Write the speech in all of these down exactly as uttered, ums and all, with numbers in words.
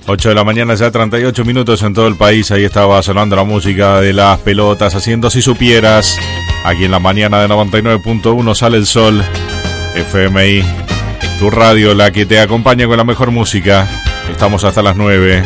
ocho de la mañana, ya treinta y ocho minutos en todo el país. Ahí estaba sonando la música de Las Pelotas, haciendo Si Supieras. Aquí en la mañana de noventa y nueve punto uno Sale el Sol, F M I, tu radio, la que te acompaña con la mejor música. Estamos hasta las nueve.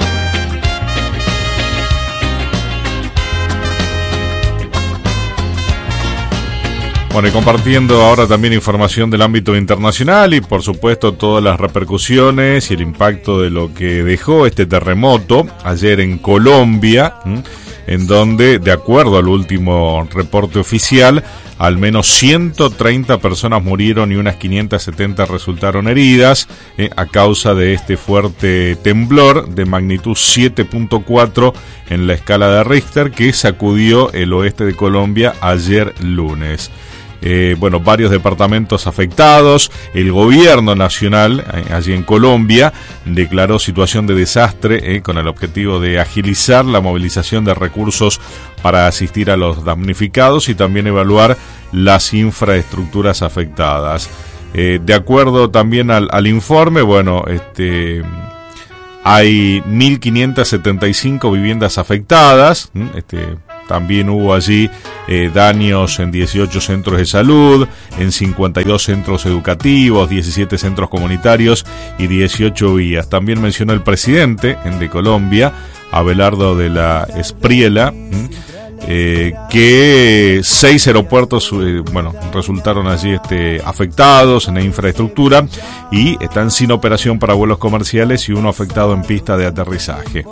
Bueno, y compartiendo ahora también información del ámbito internacional y por supuesto todas las repercusiones y el impacto de lo que dejó este terremoto ayer en Colombia, en donde, de acuerdo al último reporte oficial, al menos ciento treinta personas murieron y unas quinientas setenta resultaron heridas eh, a causa de este fuerte temblor de magnitud siete punto cuatro en la escala de Richter que sacudió el oeste de Colombia ayer lunes. Eh, bueno, varios departamentos afectados. El gobierno nacional eh, allí en Colombia declaró situación de desastre eh, con el objetivo de agilizar la movilización de recursos para asistir a los damnificados y también evaluar las infraestructuras afectadas. Eh, de acuerdo también al, al informe, bueno, este... hay mil quinientas setenta y cinco viviendas afectadas. Este, también hubo allí eh, daños en dieciocho centros de salud, en cincuenta y dos centros educativos, diecisiete centros comunitarios y dieciocho vías. También mencionó el presidente de Colombia, Abelardo de la Espriella, Eh, que seis aeropuertos eh, bueno, resultaron allí este, afectados en la infraestructura y están sin operación para vuelos comerciales y uno afectado en pista de aterrizaje.